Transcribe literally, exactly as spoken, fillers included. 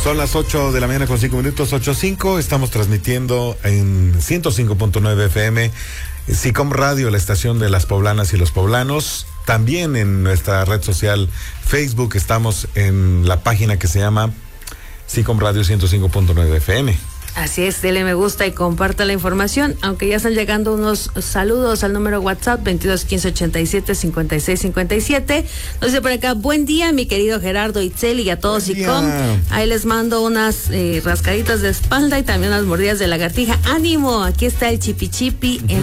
Son las ocho de la mañana con cinco minutos, ocho cinco. Estamos transmitiendo en ciento cinco punto nueve F M, SICOM Radio, la estación de las poblanas y los poblanos. También en nuestra red social Facebook estamos en la página que se llama SICOM Radio ciento cinco punto nueve F M. Así es, dele me gusta y comparta la información, aunque ya están llegando unos saludos al número WhatsApp veintidós quince ochenta y siete cincuenta y seis cincuenta y siete. Nos dice por acá, buen día mi querido Gerardo Itzel y a todos SICOM. Ahí les mando unas eh, rascaditas de espalda y también unas mordidas de lagartija. ¡Ánimo! Aquí está el chipi chipi en